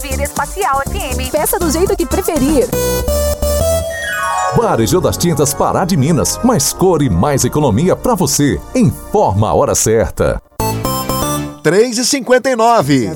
ouvir Espacial FM. Peça do jeito que preferir. Varejão das Tintas Pará de Minas. Mais cor e mais economia pra você. Informa a hora certa. 3h59.